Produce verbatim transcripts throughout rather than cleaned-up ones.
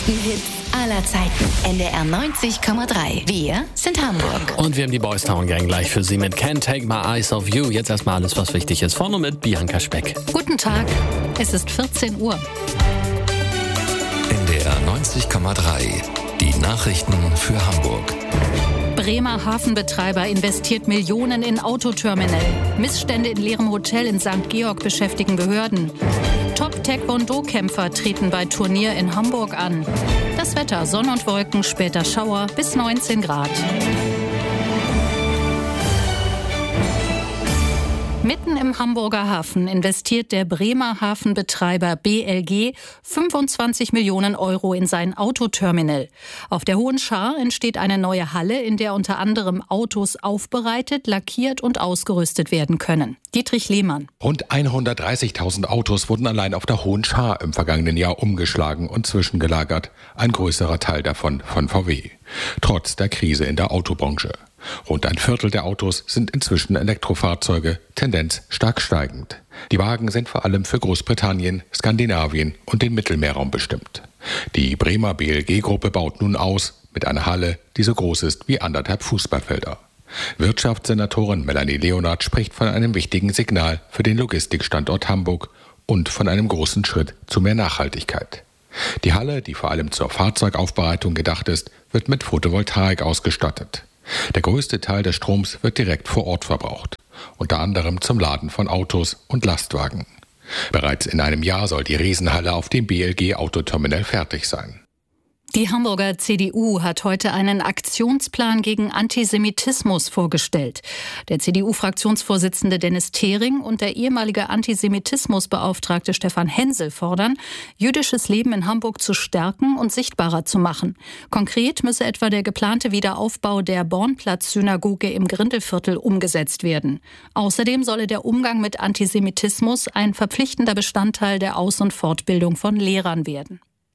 Die Hits aller Zeiten. N D R neunzig Komma drei. Wir sind Hamburg. Und wir haben die Boys Town Gang gleich für Sie mit Can't Take My Eyes Off You. Jetzt erstmal alles, was wichtig ist. Vorne mit Bianca Speck. Guten Tag, es ist vierzehn Uhr. N D R neunzig Komma drei. Die Nachrichten für Hamburg. Bremer Hafenbetreiber investiert Millionen in Autoterminal. Missstände in leerem Hotel in Sankt Georg beschäftigen Behörden. Top-Taekwondo-Kämpfer treten bei Turnier in Hamburg an. Das Wetter, Sonne und Wolken, später Schauer bis neunzehn Grad. Mitten im Hamburger Hafen investiert der Bremer Hafenbetreiber B L G fünfundzwanzig Millionen Euro in sein Autoterminal. Auf der Hohen Schar entsteht eine neue Halle, in der unter anderem Autos aufbereitet, lackiert und ausgerüstet werden können. Dietrich Lehmann. Rund hundertdreißigtausend Autos wurden allein auf der Hohen Schar im vergangenen Jahr umgeschlagen und zwischengelagert. Ein größerer Teil davon von V W. Trotz der Krise in der Autobranche. Rund ein Viertel der Autos sind inzwischen Elektrofahrzeuge, Tendenz stark steigend. Die Wagen sind vor allem für Großbritannien, Skandinavien und den Mittelmeerraum bestimmt. Die Bremer B L G-Gruppe baut nun aus mit einer Halle, die so groß ist wie anderthalb Fußballfelder. Wirtschaftssenatorin Melanie Leonard spricht von einem wichtigen Signal für den Logistikstandort Hamburg und von einem großen Schritt zu mehr Nachhaltigkeit. Die Halle, die vor allem zur Fahrzeugaufbereitung gedacht ist, wird mit Photovoltaik ausgestattet. Der größte Teil des Stroms wird direkt vor Ort verbraucht, unter anderem zum Laden von Autos und Lastwagen. Bereits in einem Jahr soll die Riesenhalle auf dem B L G-Autoterminal fertig sein. Die Hamburger C D U hat heute einen Aktionsplan gegen Antisemitismus vorgestellt. Der C D U-Fraktionsvorsitzende Dennis Thering und der ehemalige Antisemitismusbeauftragte Stefan Hensel fordern, jüdisches Leben in Hamburg zu stärken und sichtbarer zu machen. Konkret müsse etwa der geplante Wiederaufbau der Bornplatz-Synagoge im Grindelviertel umgesetzt werden. Außerdem solle der Umgang mit Antisemitismus ein verpflichtender Bestandteil der Aus- und Fortbildung von Lehrern werden.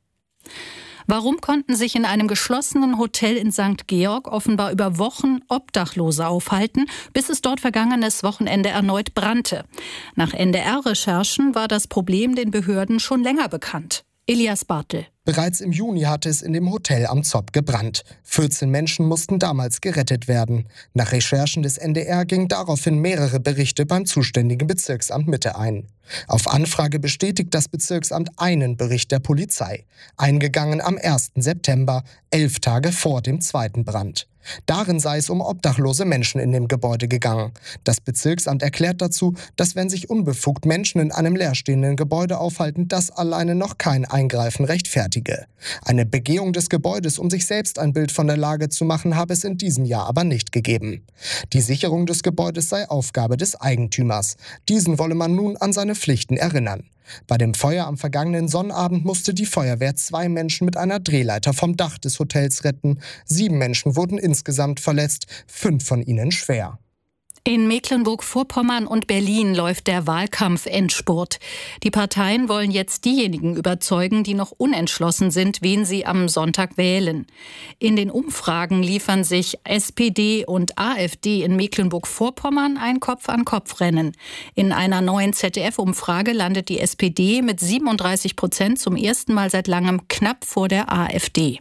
Warum konnten sich in einem geschlossenen Hotel in Sankt Georg offenbar über Wochen Obdachlose aufhalten, bis es dort vergangenes Wochenende erneut brannte? Nach N D R-Recherchen war das Problem den Behörden schon länger bekannt. Elias Bartel. Bereits im Juni hatte es in dem Hotel am Zopp gebrannt. vierzehn Menschen mussten damals gerettet werden. Nach Recherchen des N D R gingen daraufhin mehrere Berichte beim zuständigen Bezirksamt Mitte ein. Auf Anfrage bestätigt das Bezirksamt einen Bericht der Polizei, eingegangen am ersten September, elf Tage vor dem zweiten Brand. Darin sei es um obdachlose Menschen in dem Gebäude gegangen. Das Bezirksamt erklärt dazu, dass wenn sich unbefugt Menschen in einem leerstehenden Gebäude aufhalten, das alleine noch kein Eingreifen rechtfertige. Eine Begehung des Gebäudes, um sich selbst ein Bild von der Lage zu machen, habe es in diesem Jahr aber nicht gegeben. Die Sicherung des Gebäudes sei Aufgabe des Eigentümers. Diesen wolle man nun an seine Pflichten erinnern. Bei dem Feuer am vergangenen Sonnabend musste die Feuerwehr zwei Menschen mit einer Drehleiter vom Dach des Hotels retten. Sieben Menschen wurden insgesamt verletzt, fünf von ihnen schwer. In Mecklenburg-Vorpommern und Berlin läuft der Wahlkampf-Endspurt. Die Parteien wollen jetzt diejenigen überzeugen, die noch unentschlossen sind, wen sie am Sonntag wählen. In den Umfragen liefern sich S P D und AfD in Mecklenburg-Vorpommern ein Kopf-an-Kopf-Rennen. In einer neuen Z D F-Umfrage landet die S P D mit siebenunddreißig Prozent zum ersten Mal seit langem knapp vor der AfD.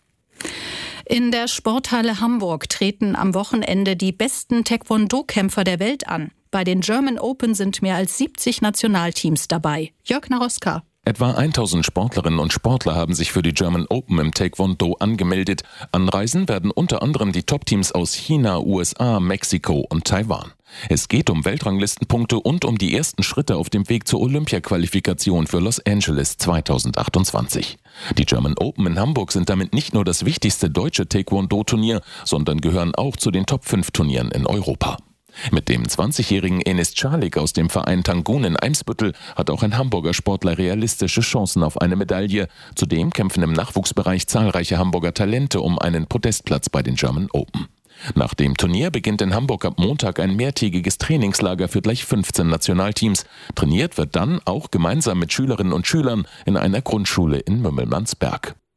In der Sporthalle Hamburg treten am Wochenende die besten Taekwondo-Kämpfer der Welt an. Bei den German Open sind mehr als siebzig Nationalteams dabei. Jörg Naroska. Etwa tausend Sportlerinnen und Sportler haben sich für die German Open im Taekwondo angemeldet. Anreisen werden unter anderem die Top-Teams aus China, U S A, Mexiko und Taiwan. Es geht um Weltranglistenpunkte und um die ersten Schritte auf dem Weg zur Olympia-Qualifikation für Los Angeles zweitausendachtundzwanzig. Die German Open in Hamburg sind damit nicht nur das wichtigste deutsche Taekwondo-Turnier, sondern gehören auch zu den Top fünf Turnieren in Europa. Mit dem zwanzigjährigen Enis Çağlık aus dem Verein Tangun in Eimsbüttel hat auch ein Hamburger Sportler realistische Chancen auf eine Medaille. Zudem kämpfen im Nachwuchsbereich zahlreiche Hamburger Talente um einen Podestplatz bei den German Open. Nach dem Turnier beginnt in Hamburg ab Montag ein mehrtägiges Trainingslager für gleich fünfzehn Nationalteams. Trainiert wird dann auch gemeinsam mit Schülerinnen und Schülern in einer Grundschule in Mümmelmannsberg.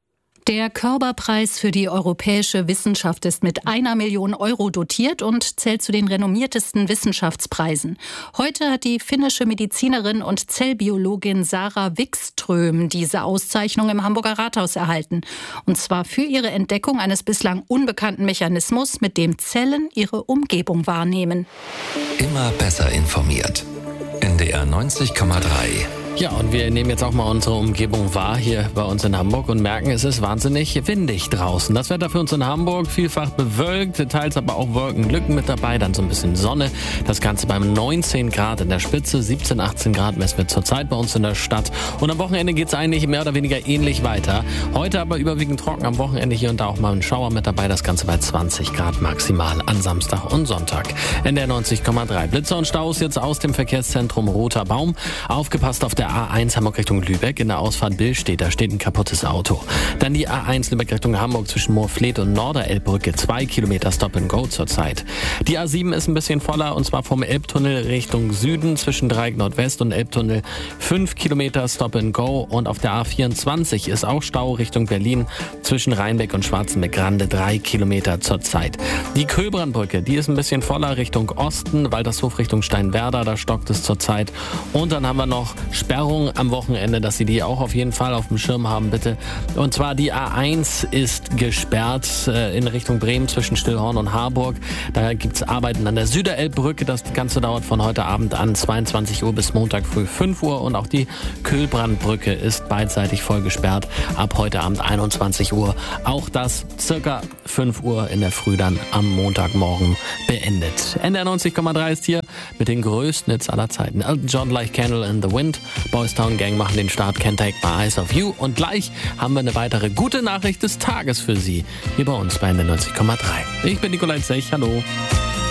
Der Körber-Preis für die europäische Wissenschaft ist mit einer Million Euro dotiert und zählt zu den renommiertesten Wissenschaftspreisen. Heute hat die finnische Medizinerin und Zellbiologin Sara Wikström diese Auszeichnung im Hamburger Rathaus erhalten. Und zwar für ihre Entdeckung eines bislang unbekannten Mechanismus, mit dem Zellen ihre Umgebung wahrnehmen. Immer besser informiert. N D R neunzig Komma drei. Ja, und wir nehmen jetzt auch mal unsere Umgebung wahr hier bei uns in Hamburg und merken, es ist wahnsinnig windig draußen. Das Wetter für uns in Hamburg vielfach bewölkt, teils aber auch Wolkenlücken mit dabei, dann so ein bisschen Sonne. Das Ganze beim neunzehn Grad in der Spitze, siebzehn, achtzehn Grad messen wir zurzeit bei uns in der Stadt. Und am Wochenende geht es eigentlich mehr oder weniger ähnlich weiter. Heute aber überwiegend trocken, am Wochenende hier und da auch mal ein Schauer mit dabei. Das Ganze bei zwanzig Grad maximal an Samstag und Sonntag. N D R neunzig Komma drei. Blitzer und Staus jetzt aus dem Verkehrszentrum Roter Baum. Aufgepasst auf der A eins Hamburg Richtung Lübeck. In der Ausfahrt Billstedt, da steht ein kaputtes Auto. Dann die A eins Lübeck Richtung Hamburg zwischen Moorfleet und Norderelbbrücke. Zwei Kilometer Stop and Go zurzeit. Die A sieben ist ein bisschen voller und zwar vom Elbtunnel Richtung Süden zwischen Dreieck Nordwest und Elbtunnel. Fünf Kilometer Stop and Go. Und auf der A vierundzwanzig ist auch Stau Richtung Berlin zwischen Rheinbeck und Schwarzenbeck-Grande. Drei Kilometer zurzeit. Die Köhlbrandbrücke, die ist ein bisschen voller Richtung Osten, Waltershof Richtung Steinwerder. Da stockt es zurzeit. Und dann haben wir noch Sperrung am Wochenende, dass Sie die auch auf jeden Fall auf dem Schirm haben, bitte. Und zwar die A eins ist gesperrt äh, in Richtung Bremen zwischen Stillhorn und Harburg. Da gibt es Arbeiten an der Süderelbbrücke. Das Ganze dauert von heute Abend an zweiundzwanzig Uhr bis Montag früh fünf Uhr. Und auch die Köhlbrandbrücke ist beidseitig voll gesperrt. Ab heute Abend einundzwanzig Uhr. Auch das circa fünf Uhr in der Früh dann am Montagmorgen beendet. N D R neunzig Komma drei ist hier mit den größten Hits aller Zeiten. Elton John, Like Candle in the Wind. Boys Town Gang machen den Start, Can't Take My Eyes Off You. Und gleich haben wir eine weitere gute Nachricht des Tages für Sie hier bei uns bei N D R neunzig Komma drei. Ich bin Nikolai Zech, hallo.